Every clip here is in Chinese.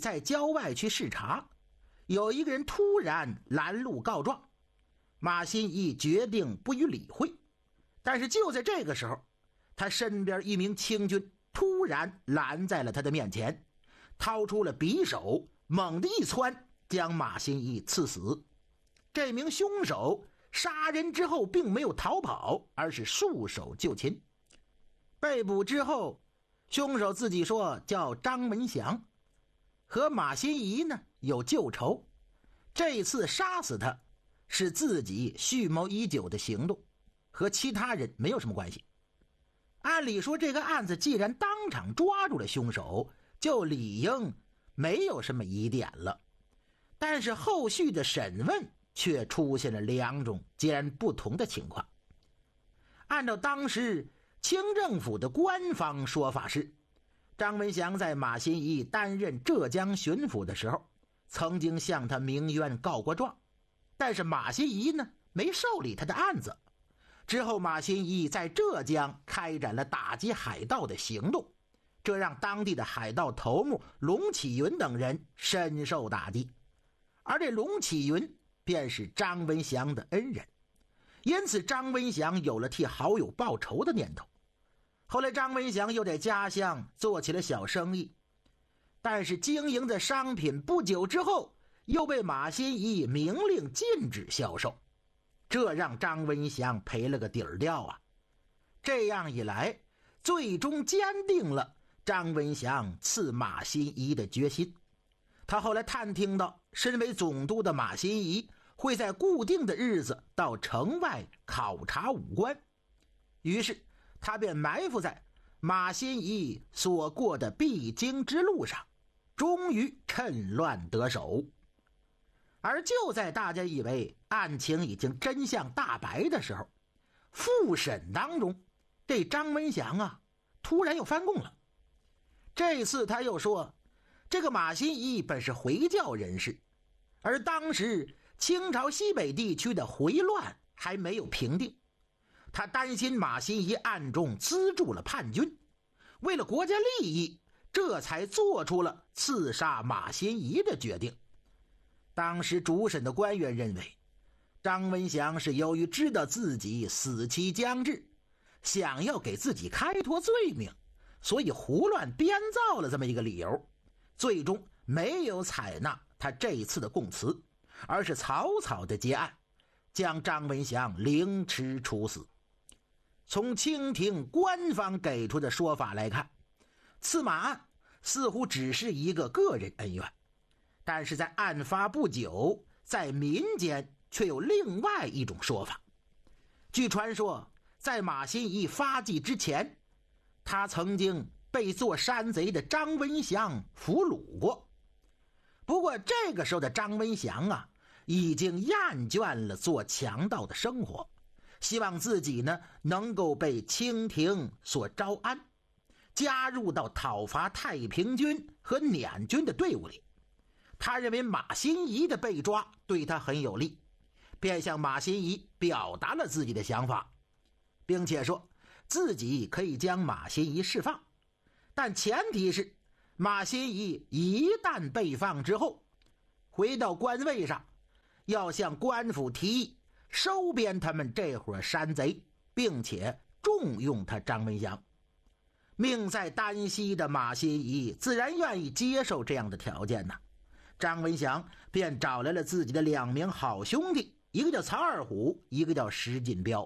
在郊外去视察，有一个人突然拦路告状，马新贻决定不予理会。但是就在这个时候，他身边一名清军突然拦在了他的面前，掏出了匕首，猛地一窜，将马新贻刺死。这名凶手杀人之后并没有逃跑，而是束手就擒。被捕之后，凶手自己说叫张文祥，和马新贻呢有旧仇，这次杀死他是自己蓄谋已久的行动，和其他人没有什么关系。按理说这个案子既然当场抓住了凶手，就理应没有什么疑点了，但是后续的审问却出现了两种截然不同的情况。按照当时清政府的官方说法是，张文祥在马新贻担任浙江巡抚的时候，曾经向他鸣冤告过状，但是马新贻呢没受理他的案子。之后马新贻在浙江开展了打击海盗的行动，这让当地的海盗头目龙启云等人深受打击，而这龙启云便是张文祥的恩人，因此张文祥有了替好友报仇的念头。后来张文祥又在家乡做起了小生意，但是经营的商品不久之后又被马新贻明令禁止销售，这让张文祥赔了个底儿掉啊！这样一来，最终坚定了张文祥刺马新贻的决心。他后来探听到，身为总督的马新贻会在固定的日子到城外考察武官，于是他便埋伏在马新贻所过的必经之路上，终于趁乱得手。而就在大家以为案情已经真相大白的时候，复审当中，这张文祥啊突然又翻供了。这次他又说，这个马新贻本是回教人士，而当时清朝西北地区的回乱还没有平定，他担心马新贻暗中资助了叛军，为了国家利益，这才做出了刺杀马新贻的决定。当时主审的官员认为，张文祥是由于知道自己死期将至，想要给自己开脱罪名，所以胡乱编造了这么一个理由，最终没有采纳他这一次的供词，而是草草的结案，将张文祥凌迟处死。从清廷官方给出的说法来看，刺马案似乎只是一个个人恩怨，但是在案发不久，在民间却有另外一种说法。据传说，在马新贻发迹之前，他曾经被做山贼的张文祥俘虏过。不过这个时候的张文祥啊，已经厌倦了做强盗的生活，希望自己呢能够被清廷所招安，加入到讨伐太平军和捻军的队伍里。他认为马新贻的被抓对他很有利，便向马新贻表达了自己的想法，并且说自己可以将马新贻释放，但前提是马新贻一旦被放之后，回到官位上，要向官府提议收编他们这伙山贼，并且重用他张文祥。命在丹西的马新贻自然愿意接受这样的条件呢。张文祥便找来了自己的2名好兄弟，一个叫曹二虎，一个叫石锦彪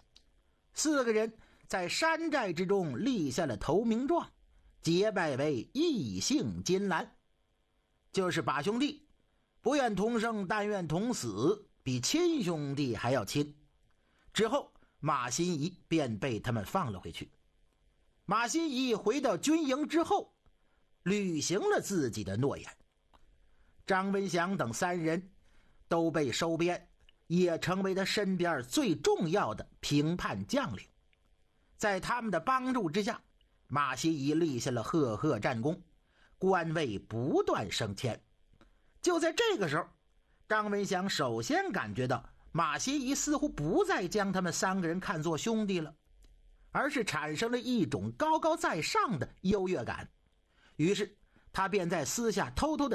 ，4个人在山寨之中立下了投名状，结拜为异姓金兰，就是把兄弟，不愿同生但愿同死，比亲兄弟还要亲。之后马新贻便被他们放了回去。马新贻回到军营之后，履行了自己的诺言，张文祥等3人都被收编，也成为他身边最重要的平叛将领。在他们的帮助之下，马新贻立下了赫赫战功，官位不断升迁。就在这个时候，张文祥首先感觉到马新贻似乎不再将他们3个人看作兄弟了，而是产生了一种高高在上的优越感。于是他便在私下偷偷地